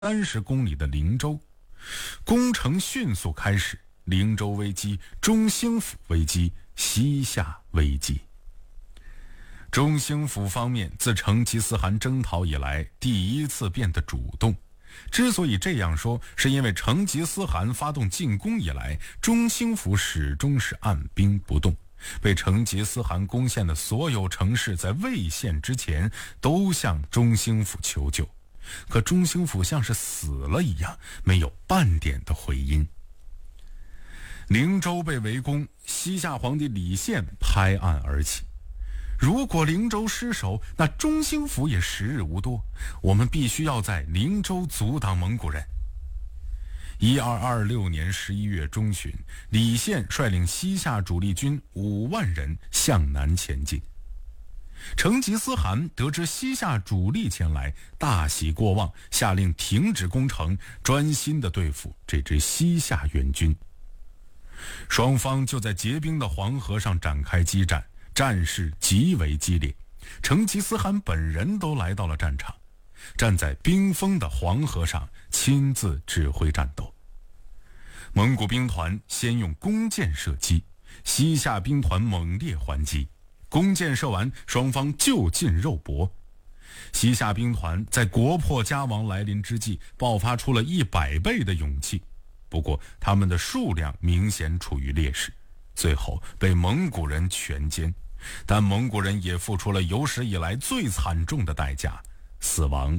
30公里的灵州。攻城迅速开始，灵州危机、中兴府危机、西夏危机。中兴府方面自成吉思汗征讨以来第一次变得主动。之所以这样说，是因为成吉思汗发动进攻以来，中兴府始终是按兵不动，被成吉思汗攻陷的所有城市在魏献之前都向中兴府求救，可中兴府像是死了一样，没有半点的回音。灵州被围攻，西夏皇帝李宪拍案而起，如果灵州失守，那中兴府也时日无多，我们必须要在灵州阻挡蒙古人。1226年11月中旬，李宪率领西夏主力军5万人向南前进。成吉思汗得知西夏主力前来，大喜过望，下令停止攻城，专心地对付这支西夏援军。双方就在结冰的黄河上展开激战，战事极为激烈，成吉思汗本人都来到了战场，站在冰封的黄河上亲自指挥战斗。蒙古兵团先用弓箭射击，西夏兵团猛烈还击，弓箭射完，双方就近肉搏。西夏兵团在国破家亡来临之际，爆发出了100倍的勇气，不过他们的数量明显处于劣势，最后被蒙古人全歼。但蒙古人也付出了有史以来最惨重的代价，死亡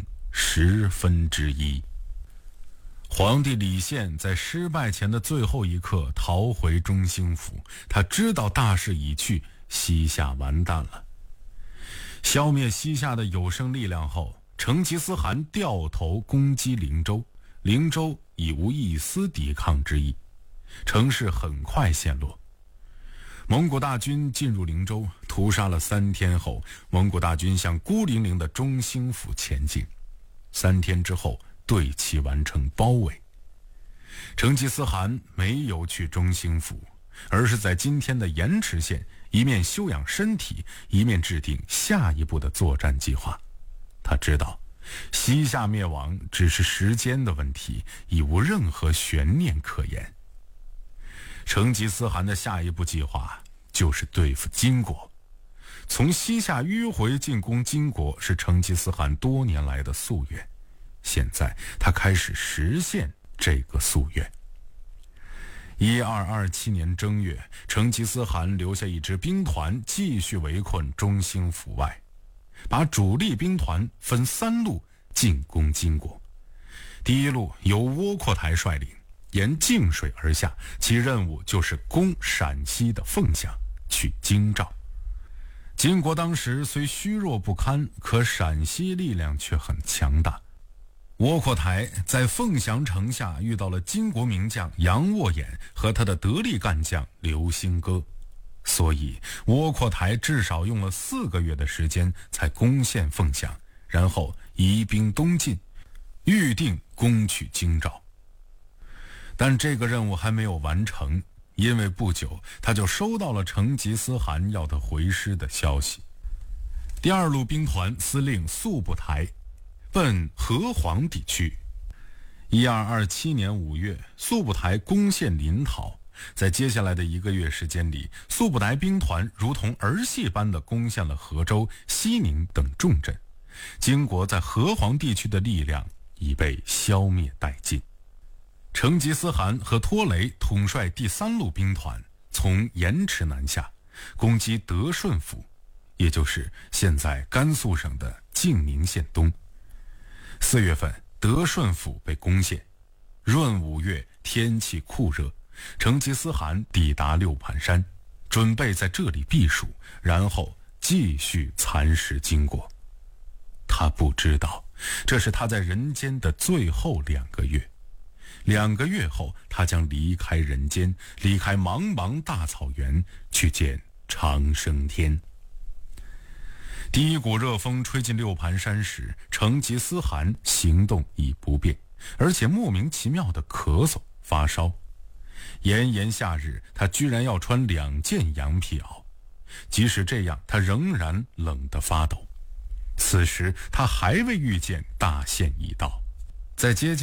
1/10。皇帝李宪在失败前的最后一刻逃回中兴府，他知道大势已去，西夏完蛋了。消灭西夏的有生力量后，成吉思汗掉头攻击灵州，灵州已无一丝抵抗之意，城市很快陷落。蒙古大军进入灵州，屠杀了3天后，蒙古大军向孤零零的中兴府前进。3天之后，对其完成包围。成吉思汗没有去中兴府，而是在今天的盐池县一面休养身体，一面制定下一步的作战计划。他知道西夏灭亡只是时间的问题，已无任何悬念可言。成吉思汗的下一步计划就是对付金国。从西夏迂回进攻金国是成吉思汗多年来的夙愿，现在他开始实现这个夙愿。1227年正月，成吉思汗留下一支兵团继续围困中兴府外，把主力兵团分3路进攻金国。第一路由窝阔台率领，沿泾水而下，其任务就是攻陕西的凤翔，取京兆。金国当时虽虚弱不堪，可陕西力量却很强大。窝阔台在凤翔城下遇到了金国名将杨沃衍和他的得力干将刘兴哥，所以窝阔台至少用了4个月的时间才攻陷凤翔，然后移兵东进，预定攻取京兆。但这个任务还没有完成，因为不久他就收到了成吉思汗要他回师的消息。第2路兵团司令速不台奔河湟地区。1227年5月，速不台攻陷临洮，在接下来的1个月时间里，速不台兵团如同儿戏般地攻陷了河州、西宁等重镇，金国在河湟地区的力量已被消灭殆尽。成吉思汗和拖雷统帅第3路兵团从盐池南下，攻击德顺府，也就是现在甘肃省的晋宁县东。4月份，德顺府被攻陷。闰5月，天气酷热，成吉思汗抵达六盘山，准备在这里避暑，然后继续蚕食金国。他不知道，这是他在人间的最后2个月。2个月后，他将离开人间，离开茫茫大草原，去见长生天。第一股热风吹进六盘山时，成吉思汗行动已不便，而且莫名其妙的咳嗽发烧。炎炎夏日，他居然要穿2件羊皮袄，即使这样，他仍然冷得发抖。此时他还未遇见大限已到。 在接近